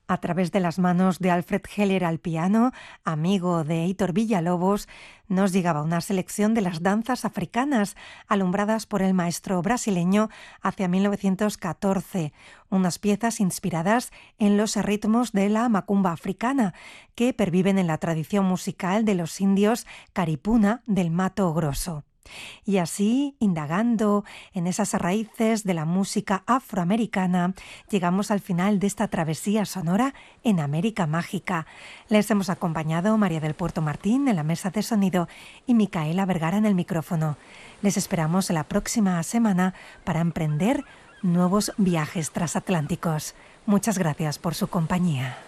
A través de las manos de Alfred Heller al piano, amigo de Heitor Villa-Lobos, nos llegaba una selección de las danzas africanas alumbradas por el maestro brasileño hacia 1914, unas piezas inspiradas en los ritmos de la macumba africana que perviven en la tradición musical de los indios Caripuna del Mato Grosso. Y así, indagando en esas raíces de la música afroamericana, llegamos al final de esta travesía sonora en América Mágica. Les hemos acompañado María del Puerto Martín en la mesa de sonido y Micaela Vergara en el micrófono. Les esperamos la próxima semana para emprender nuevos viajes transatlánticos. Muchas gracias por su compañía.